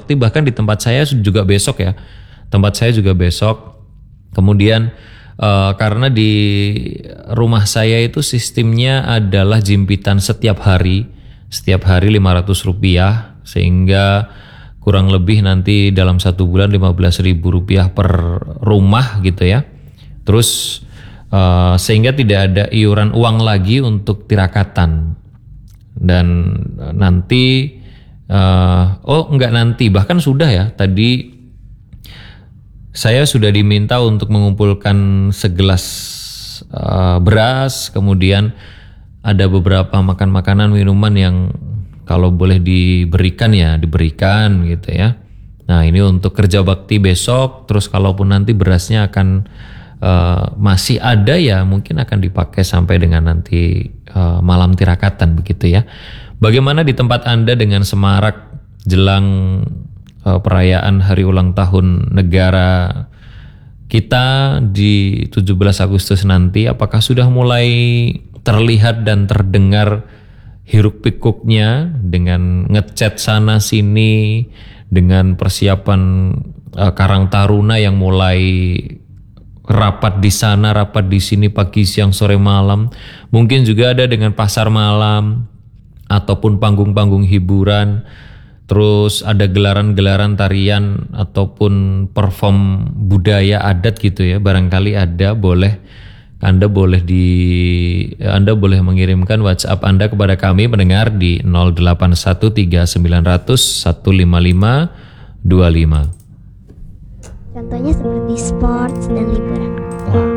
bakti, bahkan di tempat saya juga besok ya. Tempat saya juga besok. Kemudian karena di rumah saya itu sistemnya adalah jimpitan setiap hari Rp500, sehingga kurang lebih nanti dalam 1 bulan Rp15.000 per rumah gitu ya. Terus sehingga tidak ada iuran uang lagi untuk tirakatan. Dan nanti bahkan sudah ya, tadi saya sudah diminta untuk mengumpulkan segelas beras, kemudian ada beberapa makanan minuman yang kalau boleh diberikan gitu ya. Nah, ini untuk kerja bakti besok. Terus kalaupun nanti berasnya akan masih ada ya, mungkin akan dipakai sampai dengan nanti malam tirakatan begitu ya. Bagaimana di tempat Anda dengan semarak jelang perayaan hari ulang tahun negara kita di 17 Agustus nanti? Apakah sudah mulai terlihat dan terdengar hiruk pikuknya dengan ngecat sana sini, dengan persiapan Karang Taruna yang mulai rapat di sana, rapat di sini, pagi, siang, sore, malam. Mungkin juga ada dengan pasar malam ataupun panggung-panggung hiburan. Terus ada gelaran-gelaran tarian ataupun perform budaya adat gitu ya. Barangkali ada, Anda boleh mengirimkan WhatsApp Anda kepada kami pendengar di 081390015525. Contohnya seperti sports dan liburan.